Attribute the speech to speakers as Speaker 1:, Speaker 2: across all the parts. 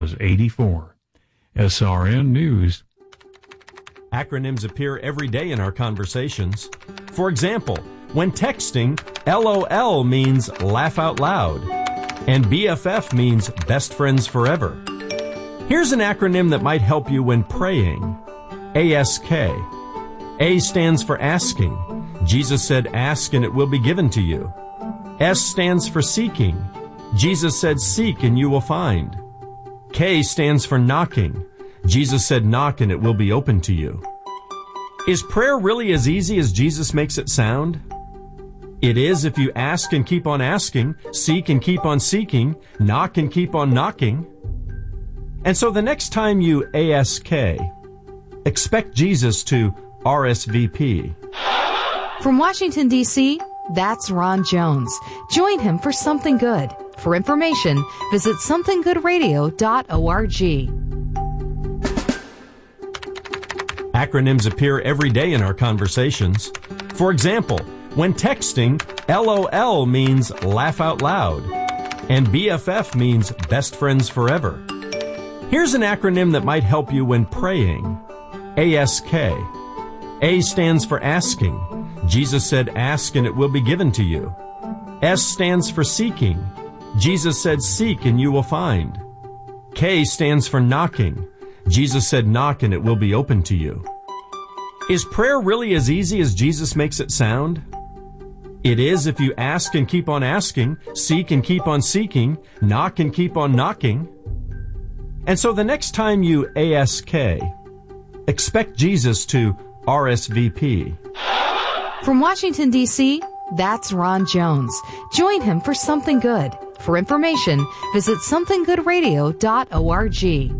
Speaker 1: was 84. SRN News.
Speaker 2: Acronyms appear every day in our conversations. For example, when texting, LOL means laugh out loud, and BFF means best friends forever. Here's an acronym that might help you when praying. ASK. A stands for asking. Jesus said, ask and it will be given to you. S stands for seeking. Jesus said, seek and you will find. K stands for knocking. Jesus said, knock and it will be open to you. Is prayer really as easy as Jesus makes it sound? It is if you ask and keep on asking, seek and keep on seeking, knock and keep on knocking. And so the next time you ASK, expect Jesus to RSVP.
Speaker 3: From Washington, D.C., that's Ron Jones. Join him for Something Good. For information, visit somethinggoodradio.org.
Speaker 2: Acronyms appear every day in our conversations. For example, when texting, LOL means laugh out loud, and BFF means best friends forever. Here's an acronym that might help you when praying. ASK. A stands for asking. Jesus said, ask and it will be given to you. S stands for seeking. Jesus said, seek and you will find. K stands for knocking. Jesus said, knock and it will be open to you. Is prayer really as easy as Jesus makes it sound? It is if you ask and keep on asking, seek and keep on seeking, knock and keep on knocking. And so the next time you ASK, expect Jesus to RSVP.
Speaker 3: From Washington, D.C., that's Ron Jones. Join him for Something Good. For information, visit somethinggoodradio.org.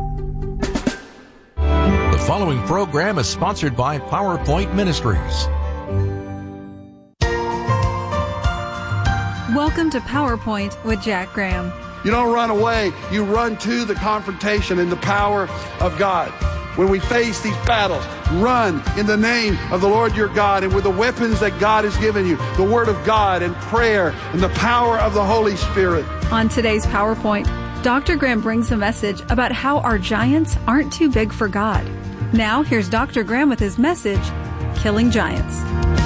Speaker 4: The following program is sponsored by PowerPoint Ministries.
Speaker 5: Welcome to PowerPoint with Jack Graham.
Speaker 6: You don't run away. You run to the confrontation in the power of God. When we face these battles, run in the name of the Lord your God and with the weapons that God has given you, the Word of God and prayer and the power of the Holy Spirit.
Speaker 5: On today's PowerPoint, Dr. Graham brings a message about how our giants aren't too big for God. Now, here's Dr. Graham with his message, Killing Giants.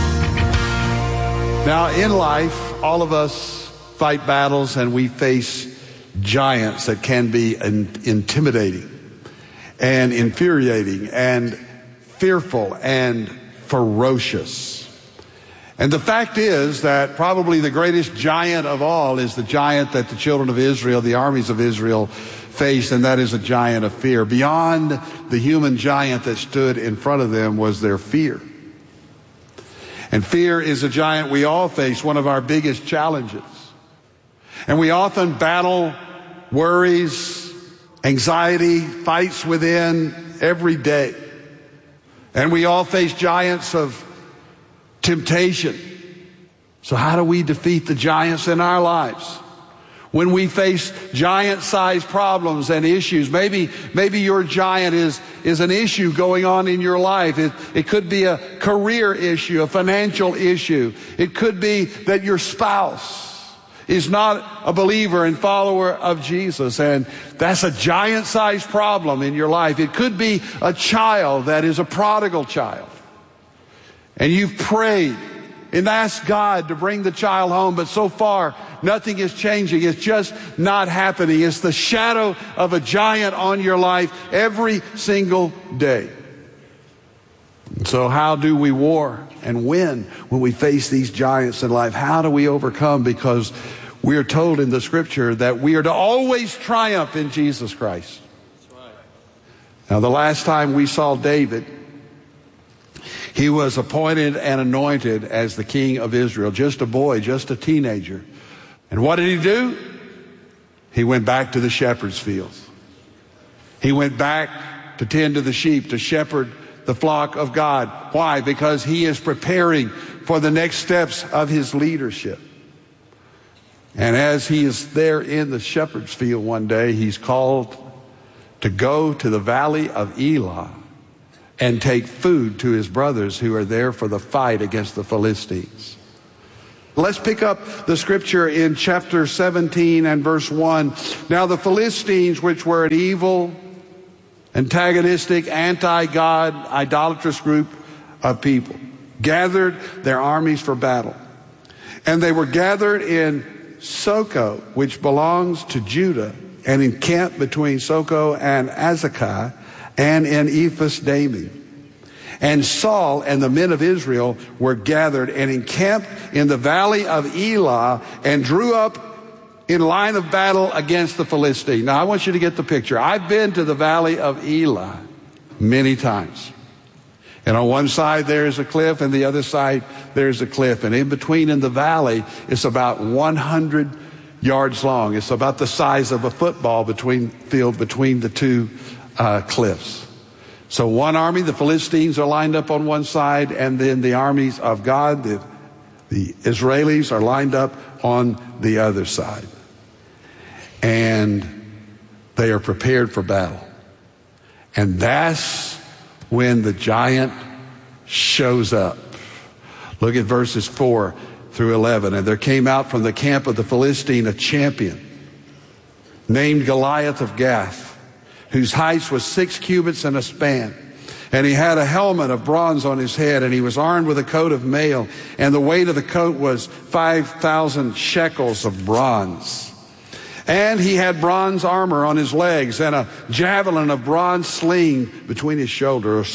Speaker 6: Now, in life, all of us fight battles and we face giants that can be intimidating and infuriating and fearful and ferocious. And the fact is that probably the greatest giant of all is the giant that the children of Israel, the armies of Israel, faced, and that is a giant of fear. Beyond the human giant that stood in front of them was their fear. And fear is a giant we all face, one of our biggest challenges. And we often battle worries, anxiety, fights within every day. And we all face giants of temptation. So how do we defeat the giants in our lives? When we face giant-sized problems and issues, maybe your giant is an issue going on in your life. It could be a career issue, a financial issue. It could be that your spouse is not a believer and follower of Jesus, and that's a giant-sized problem in your life. It could be a child that is a prodigal child, and you've prayed and asked God to bring the child home, but so far nothing is changing. It's just not happening. It's the shadow of a giant on your life every single day. So how do we war and win when we face these giants in life? How do we overcome? Because we are told in the scripture that we are to always triumph in Jesus Christ. That's right. Now, the last time we saw David, he was appointed and anointed as the king of Israel, just a boy, just a teenager. And what did he do? He went back to the shepherd's fields. He went back to tend to the sheep, to shepherd the flock of God. Why? Because he is preparing for the next steps of his leadership. And as he is there in the shepherd's field one day, he's called to go to the valley of Elah and take food to his brothers who are there for the fight against the Philistines. Let's pick up the scripture in chapter 17 and verse 1. Now the Philistines, which were an evil, antagonistic, anti-God, idolatrous group of people, gathered their armies for battle. And they were gathered in Soko, which belongs to Judah, and encamped between Soko and Azekah, and in Ephes-Dammim. And Saul and the men of Israel were gathered and encamped in the valley of Elah, and drew up in line of battle against the Philistines. Now I want you to get the picture. I've been to the valley of Elah many times. And on one side there's a cliff, and the other side there's a cliff. And in between in the valley, it's about 100 yards long. It's about the size of a football field between the two cliffs. So one army, the Philistines, are lined up on one side, and then the armies of God, the Israelis, are lined up on the other side. And they are prepared for battle. And that's when the giant shows up. Look at verses 4 through 11. And there came out from the camp of the Philistine a champion named Goliath of Gath, whose height was 6 cubits and a span. And he had a helmet of bronze on his head, and he was armed with a coat of mail, and the weight of the coat was 5,000 shekels of bronze. And he had bronze armor on his legs, and a javelin of bronze slung between his shoulders.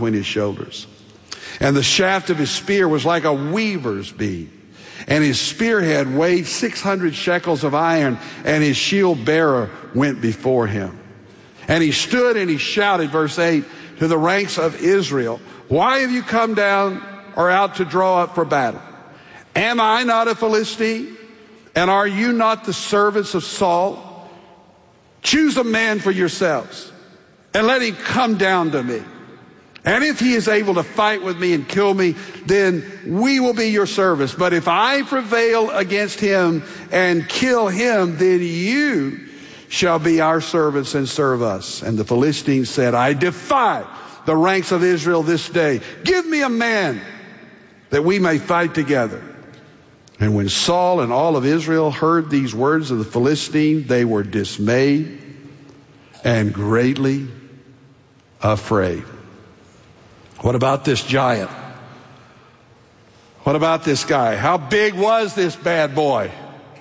Speaker 6: And the shaft of his spear was like a weaver's beam. And his spearhead weighed 600 shekels of iron, and his shield bearer went before him. And he stood and he shouted, verse 8, to the ranks of Israel, why have you come down or out to draw up for battle? Am I not a Philistine? And are you not the servants of Saul? Choose a man for yourselves, and let him come down to me. And if he is able to fight with me and kill me, then we will be your service. But if I prevail against him and kill him, then you shall be our servants and serve us. And the Philistines said, I defy the ranks of Israel this day. Give me a man that we may fight together. And when Saul and all of Israel heard these words of the Philistine, they were dismayed and greatly afraid. What about this giant? What about this guy? How big was this bad boy?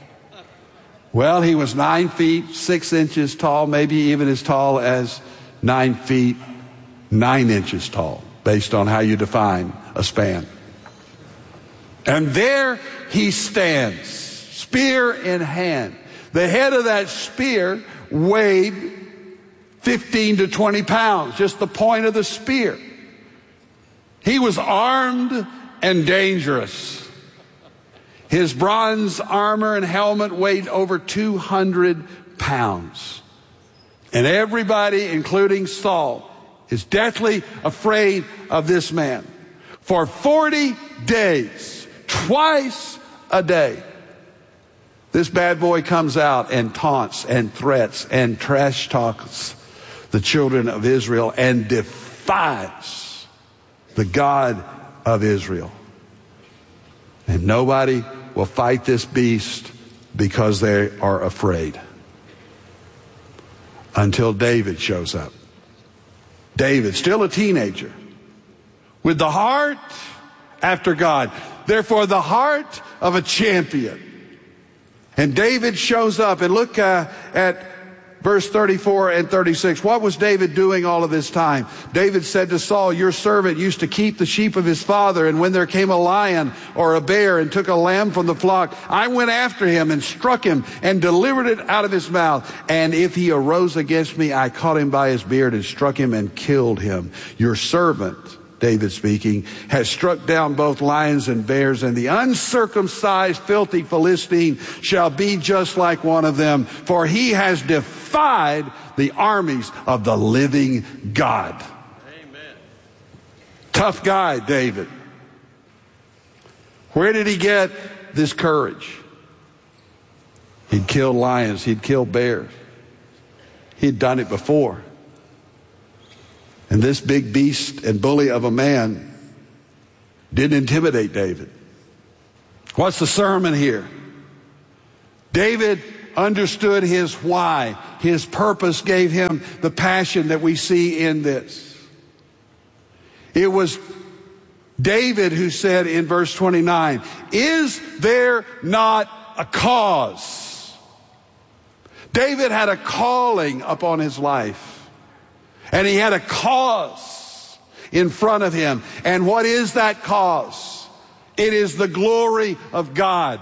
Speaker 6: Well, he was 9 feet, 6 inches tall, maybe even as tall as 9 feet, 9 inches tall, based on how you define a span. And there he stands, spear in hand. The head of that spear weighed 15 to 20 pounds, just the point of the spear. He was armed and dangerous. His bronze armor and helmet weighed over 200 pounds. And everybody, including Saul, is deathly afraid of this man. For 40 days, twice a day, this bad boy comes out and taunts and threats and trash talks the children of Israel and defies the God of Israel. And nobody will fight this beast because they are afraid. Until David shows up. David, still a teenager, with the heart after God. Therefore, the heart of a champion. And David shows up, and look at verse 34 and 36. What was David doing all of this time? David said to Saul, your servant used to keep the sheep of his father, and when there came a lion or a bear and took a lamb from the flock, I went after him and struck him and delivered it out of his mouth. And if he arose against me, I caught him by his beard and struck him and killed him. Your servant, David speaking, has struck down both lions and bears, and the uncircumcised, filthy Philistine shall be just like one of them, for he has defied the armies of the living God. Amen. Tough guy, David. Where did he get this courage? He'd killed lions, he'd killed bears. He'd done it before. And this big beast and bully of a man didn't intimidate David. What's the sermon here? David understood his why. His purpose gave him the passion that we see in this. It was David who said in verse 29, "Is there not a cause?" David had a calling upon his life, and he had a cause in front of him. And what is that cause? It is the glory of God.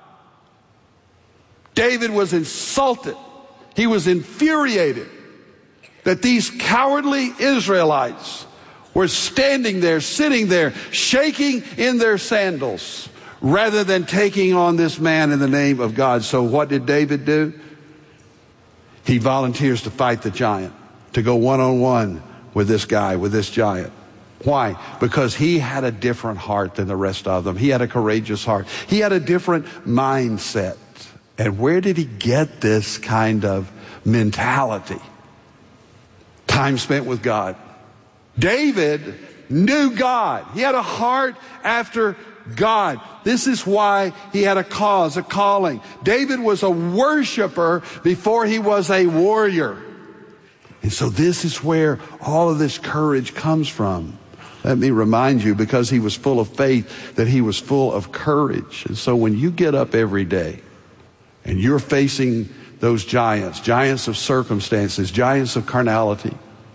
Speaker 6: David was insulted. He was infuriated that these cowardly Israelites were standing there, sitting there, shaking in their sandals, rather than taking on this man in the name of God. So what did David do? He volunteers to fight the giant, to go one-on-one with this guy, with this giant. Why? Because he had a different heart than the rest of them. He had a courageous heart. He had a different mindset. And where did he get this kind of mentality? Time spent with God. David knew God. He had a heart after God. This is why he had a cause, a calling. David was a worshiper before he was a warrior. And so this is where all of this courage comes from. Let me remind you, because he was full of faith, that he was full of courage. And so when you get up every day and you're facing those giants, giants of circumstances, giants of carnality,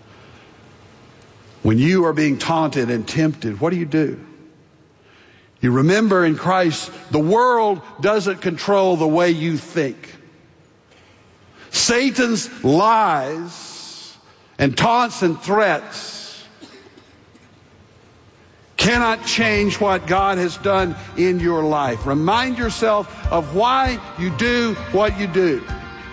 Speaker 6: when you are being taunted and tempted, what do? You remember in Christ, the world doesn't control the way you think. Satan's lies and taunts and threats cannot change what God has done in your life. Remind yourself of why you do what you do.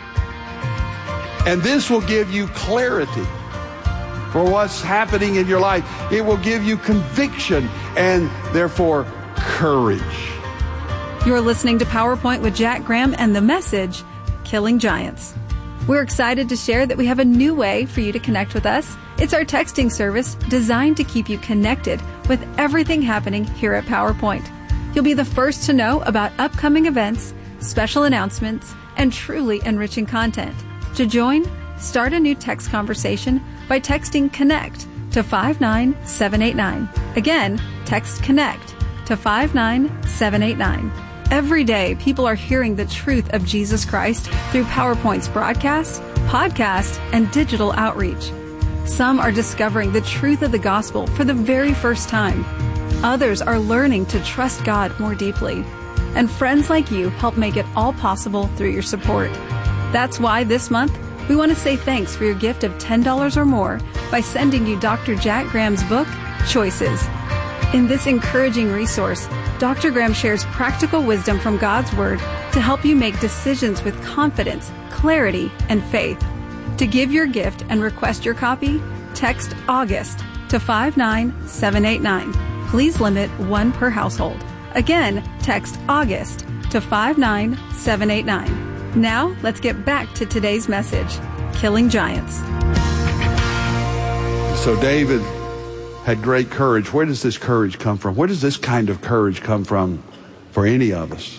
Speaker 6: And this will give you clarity for what's happening in your life. It will give you conviction and therefore courage.
Speaker 5: You're listening to PowerPoint with Jack Graham and the message, Killing Giants. We're excited to share that we have a new way for you to connect with us. It's our texting service designed to keep you connected with everything happening here at PowerPoint. You'll be the first to know about upcoming events, special announcements, and truly enriching content. To join, start a new text conversation by texting CONNECT to 59789. Again, text CONNECT to 59789. Every day, people are hearing the truth of Jesus Christ through PowerPoint's broadcast, podcast, and digital outreach. Some are discovering the truth of the gospel for the very first time. Others are learning to trust God more deeply. And friends like you help make it all possible through your support. That's why this month, we want to say thanks for your gift of $10 or more by sending you Dr. Jack Graham's book, Choices. In this encouraging resource, Dr. Graham shares practical wisdom from God's Word to help you make decisions with confidence, clarity, and faith. To give your gift and request your copy, text August to 59789. Please limit one per household. Again, text August to 59789. Now, let's get back to today's message, Killing Giants.
Speaker 6: So David had great courage. Where does this courage come from? Where does this kind of courage come from for any of us?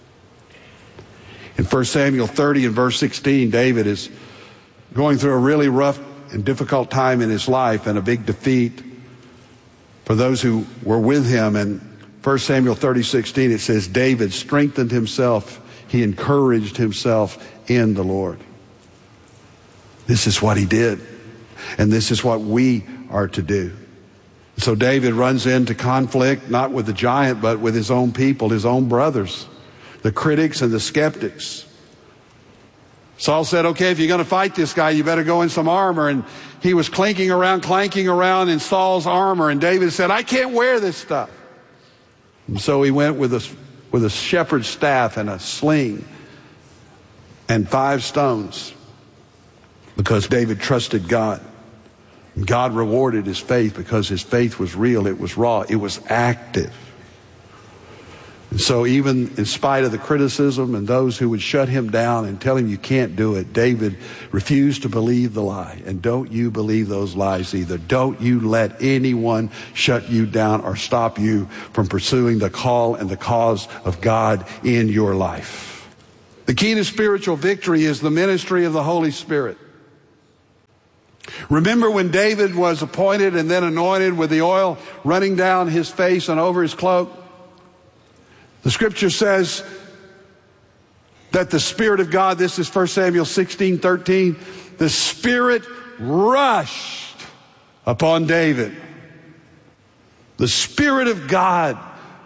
Speaker 6: In 1 Samuel 30 and verse 16, David is going through a really rough and difficult time in his life and a big defeat for those who were with him. And 1 Samuel 30:16, it says, David strengthened himself. He encouraged himself in the Lord. This is what he did. And this is what we are to do. So David runs into conflict, not with the giant, but with his own people, his own brothers, the critics and the skeptics. Saul said, okay, if you're going to fight this guy, you better go in some armor. And he was clanking around in Saul's armor. And David said, I can't wear this stuff. And so he went with a shepherd's staff and a sling and 5 stones, because David trusted God. God rewarded his faith because his faith was real, it was raw, it was active. And so even in spite of the criticism and those who would shut him down and tell him you can't do it, David refused to believe the lie. And don't you believe those lies either. Don't you let anyone shut you down or stop you from pursuing the call and the cause of God in your life. The key to spiritual victory is the ministry of the Holy Spirit. Remember when David was appointed and then anointed with the oil running down his face and over his cloak? The scripture says that the Spirit of God, this is 1 Samuel 16:13, the Spirit rushed upon David. The Spirit of God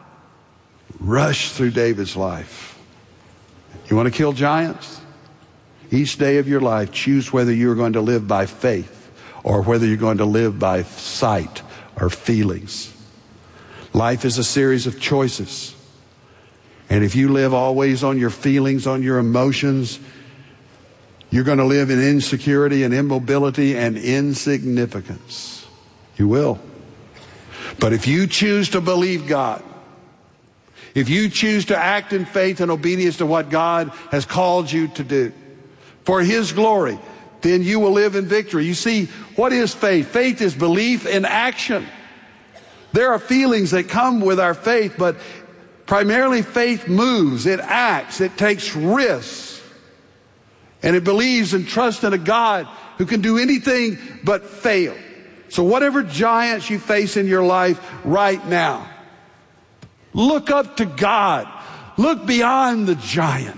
Speaker 6: rushed through David's life. You want to kill giants? Each day of your life, choose whether you're going to live by faith or whether you're going to live by sight or feelings. Life is a series of choices. And if you live always on your feelings, on your emotions, you're going to live in insecurity and immobility and insignificance. You will. But if you choose to believe God, if you choose to act in faith and obedience to what God has called you to do for His glory, then you will live in victory. You see, what is faith? Faith is belief in action. There are feelings that come with our faith, but primarily faith moves, it acts, it takes risks, and it believes and trusts in a God who can do anything but fail. So whatever giants you face in your life right now, look up to God. Look beyond the giant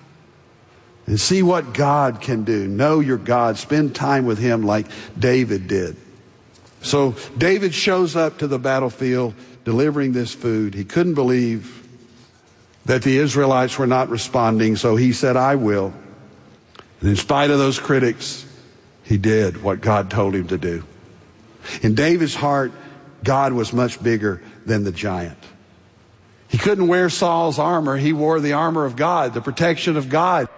Speaker 6: and see what God can do. Know your God. Spend time with Him like David did. So David shows up to the battlefield delivering this food. He couldn't believe that the Israelites were not responding, so he said, I will. And in spite of those critics, he did what God told him to do. In David's heart, God was much bigger than the giant. He couldn't wear Saul's armor. He wore the armor of God, the protection of God.